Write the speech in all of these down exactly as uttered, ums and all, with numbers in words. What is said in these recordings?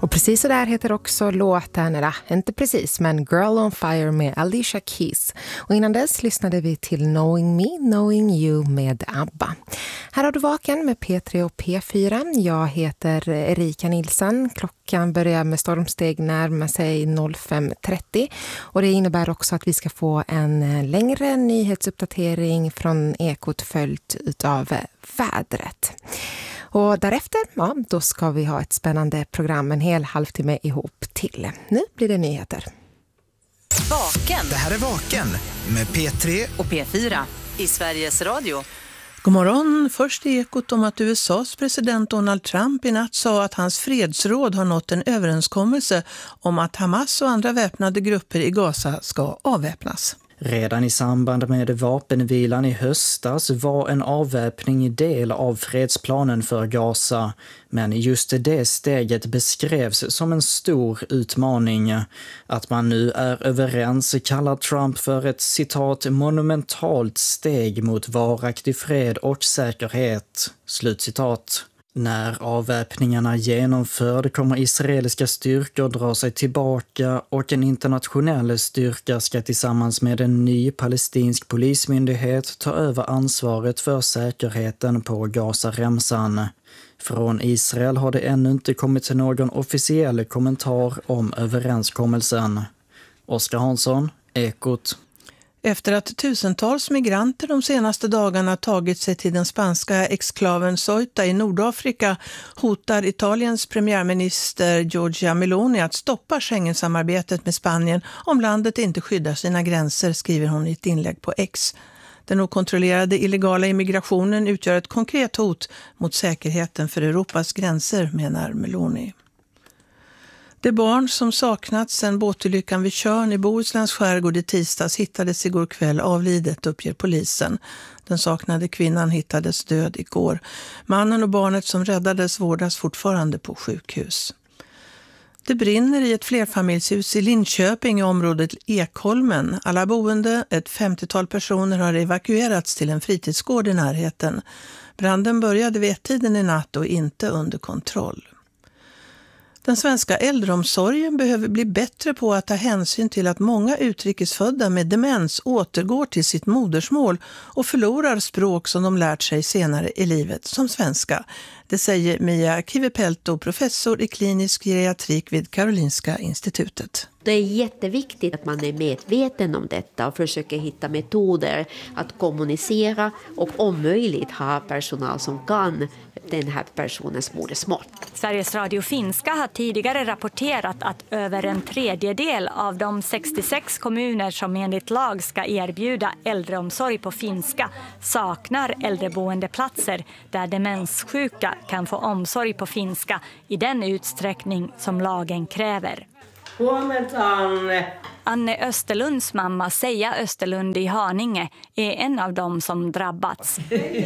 Och precis så där heter också låten, eller inte precis, men Girl on Fire med Alicia Keys. Och innan dess lyssnade vi till Knowing Me, Knowing You med ABBA. Här har du Vaken med P tre och P fyra. Jag heter Erika Nilsson. Klockan börjar med stormsteg närma sig fem trettio. Och det innebär också att vi ska få en längre nyhetsuppdatering från Ekot följt utav vädret. Och därefter, ja, då ska vi ha ett spännande program, en hel halvtimme ihop till. Nu blir det nyheter. Vaken. Det här är Vaken med P tre och P fyra i Sveriges Radio. God morgon. Först i Ekot om att U S A:s president Donald Trump i natt sa att hans fredsråd har nått en överenskommelse om att Hamas och andra väpnade grupper i Gaza ska avväpnas. Redan i samband med vapenvilan i höstas var en avväpning del av fredsplanen för Gaza. Men just det steget beskrevs som en stor utmaning. Att man nu är överens kallar Trump för ett citat monumentalt steg mot varaktig fred och säkerhet. Slutcitat. När avväpningarna genomförd kommer israeliska styrkor dra sig tillbaka och en internationell styrka ska tillsammans med en ny palestinsk polismyndighet ta över ansvaret för säkerheten på Gaza-remsan. Från Israel har det ännu inte kommit någon officiell kommentar om överenskommelsen. Oskar Hansson, Ekot. Efter att tusentals migranter de senaste dagarna tagit sig till den spanska exklaven Ceuta i Nordafrika hotar Italiens premiärminister Giorgia Meloni att stoppa Schengensamarbetet med Spanien om landet inte skyddar sina gränser, skriver hon i ett inlägg på X. Den okontrollerade illegala immigrationen utgör ett konkret hot mot säkerheten för Europas gränser, menar Meloni. Det barn som saknats sedan båtolyckan vid Tjörn i Bohusläns skärgård i tisdags hittades igår kväll avlidet, uppger polisen. Den saknade kvinnan hittades död igår. Mannen och barnet som räddades vårdas fortfarande på sjukhus. Det brinner i ett flerfamiljshus i Linköping i området Ekholmen. Alla boende, ett femtiotal personer, har evakuerats till en fritidsgård i närheten. Branden började vid ett-tiden i natt och inte under kontroll. Den svenska äldreomsorgen behöver bli bättre på att ta hänsyn till att många utrikesfödda med demens återgår till sitt modersmål och förlorar språk som de lärt sig senare i livet, som svenska. Det säger Mia Kivipelto, professor i klinisk geriatrik vid Karolinska institutet. Det är jätteviktigt att man är medveten om detta och försöker hitta metoder att kommunicera och om möjligt ha personal som kan den här personens modersmål. Sveriges Radio Finska har tidigare rapporterat att över en tredjedel av de sextiosex kommuner som enligt lag ska erbjuda äldreomsorg på finska saknar äldreboendeplatser där demenssjuka kan få omsorg på finska i den utsträckning som lagen kräver. Anne Österlunds mamma Seja Österlund i Haninge är en av dem som drabbats.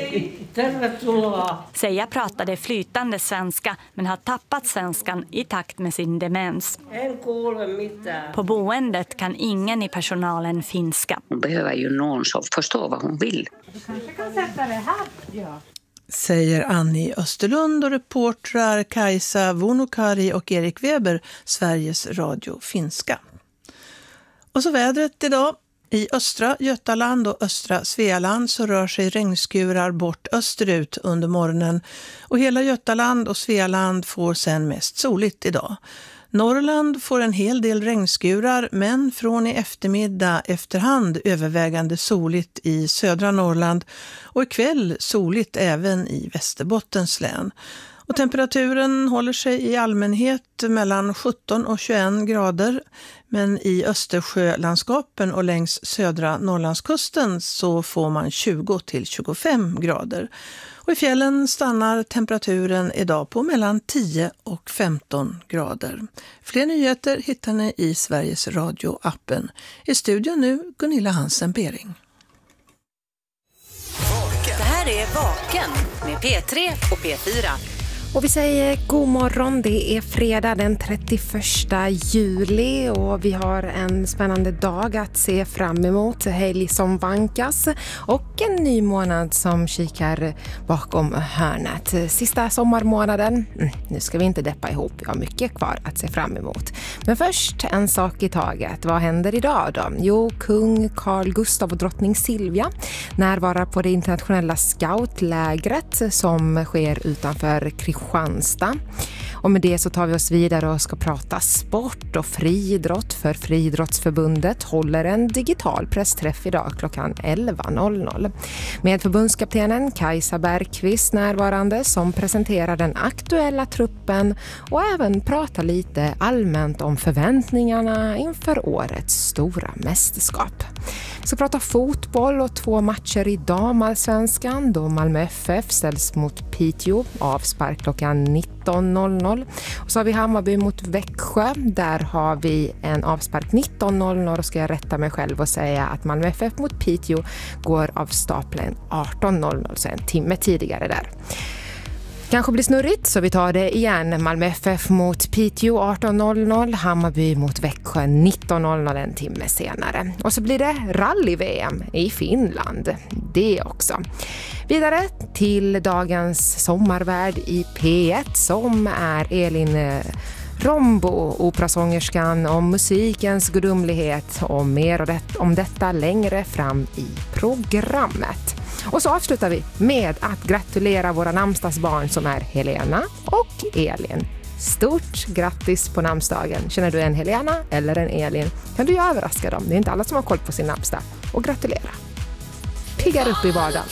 Seja pratade flytande svenska men har tappat svenskan i takt med sin demens. På boendet kan ingen i personalen finska. Hon behöver ju någon som förstår vad hon vill. Du kanske kan sätta det här, ja. Säger Annie Österlund och reportrar Kajsa Vunukari och Erik Weber, Sveriges Radio Finska. Och så vädret idag. I östra Götaland och östra Svealand så rör sig regnskurar bort österut under morgonen. Och hela Götaland och Svealand får sen mest soligt idag. Norrland får en hel del regnskurar, men från i eftermiddag efterhand övervägande soligt i södra Norrland och ikväll soligt även i Västerbottens län. Och temperaturen håller sig i allmänhet mellan sjutton och tjugoett grader, men i Östersjölandskapen och längs södra Norrlandskusten så får man tjugo till tjugofem grader. Och i fjällen stannar temperaturen idag på mellan tio och femton grader. Fler nyheter hittar ni i Sveriges Radio-appen. I studion nu Gunilla Hansen-Bering. Det här är Vaken med P tre och P fyra. Och vi säger god morgon, det är fredag den trettioförsta juli och vi har en spännande dag att se fram emot. Helg som vankas och en ny månad som kikar bakom hörnet. Sista sommarmånaden, nu ska vi inte deppa ihop, vi har mycket kvar att se fram emot. Men först en sak i taget, vad händer idag då? Jo, kung Carl Gustaf och drottning Silvia närvarar på det internationella scoutlägret som sker utanför Kristianstad. Kristianstad. Och med det så tar vi oss vidare och ska prata sport och friidrott, för Friidrottsförbundet håller en digital pressträff idag klockan elva noll noll. Med förbundskaptenen Kajsa Bergqvist närvarande som presenterar den aktuella truppen och även pratar lite allmänt om förväntningarna inför årets stora mästerskap. Vi ska prata fotboll och två matcher i damallsvenskan då Malmö F F ställs mot Piteå, avspark klockan nitton noll noll. Och så har vi Hammarby mot Växjö, där har vi en avspark nitton noll noll och ska jag rätta mig själv och säga att Malmö F F mot Piteå går av stapeln arton noll noll, så en timme tidigare där. Kanske blir snurrigt så vi tar det igen. Malmö F F mot Piteå arton noll noll, Hammarby mot Växjö nitton noll noll en timme senare. Och så blir det rally-V M i Finland, det också. Vidare till dagens sommarvärd i P ett som är Elin Rombo, operasångerskan, om musikens gudomlighet och mer om detta längre fram i programmet. Och så avslutar vi med att gratulera våra namnsdagsbarn som är Helena och Elin. Stort grattis på namnsdagen. Känner du en Helena eller en Elin kan du ju överraska dem. Det är inte alla som har koll på sin namnsdag. Och gratulera. Piggar upp i vardagen.